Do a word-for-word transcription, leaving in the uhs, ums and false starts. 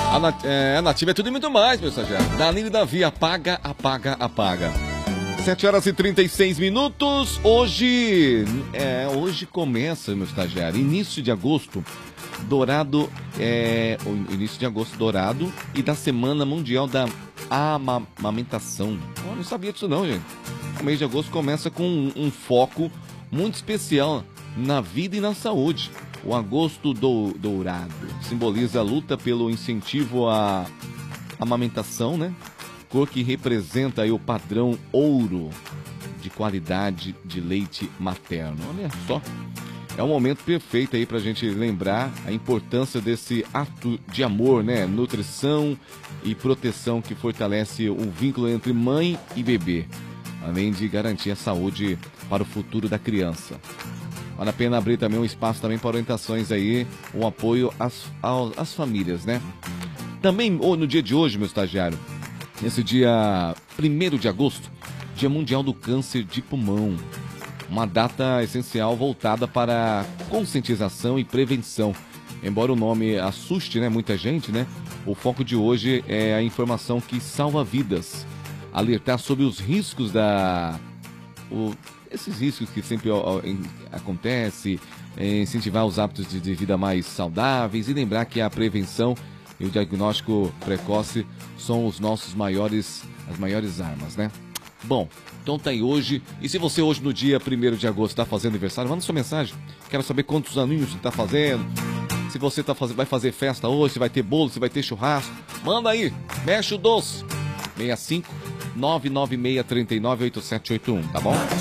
A, nat é, a Nativa é tudo e muito mais, meu estagiário. Danilo e Davi, apaga, apaga, apaga. sete horas e trinta e seis minutos. Hoje, é, hoje começa, meu estagiário, início de agosto, dourado, é, o início de agosto dourado e da Semana Mundial da Amamentação. Eu não sabia disso não, gente. O mês de agosto começa com um, um foco muito especial na vida e na saúde. O agosto do, dourado simboliza a luta pelo incentivo à amamentação, né? Cor que representa aí o padrão ouro de qualidade de leite materno. Olha só, é um momento perfeito aí pra gente lembrar a importância desse ato de amor, né? Nutrição e proteção que fortalece o vínculo entre mãe e bebê, além de garantir a saúde para o futuro da criança. Vale a pena abrir também um espaço também para orientações aí, um apoio às, às famílias, né? Também no dia de hoje, meu estagiário, nesse dia primeiro de agosto, Dia Mundial do Câncer de Pulmão. Uma data essencial voltada para conscientização e prevenção. Embora o nome assuste, né, muita gente, né? O foco de hoje é a informação que salva vidas. Alertar sobre os riscos da... O, esses riscos que sempre ó, em, acontece, é, incentivar os hábitos de, de vida mais saudáveis e lembrar que a prevenção e o diagnóstico precoce são os nossos maiores, as maiores armas, né? Bom, então tá aí hoje. E se você hoje no dia primeiro de agosto está fazendo aniversário, manda sua mensagem. Quero saber quantos aninhos você está fazendo. Se você tá faz... vai fazer festa hoje, se vai ter bolo, se vai ter churrasco. Manda aí, mexe o doce. seis cinco nove nove seis três nove oito sete oito um, tá bom?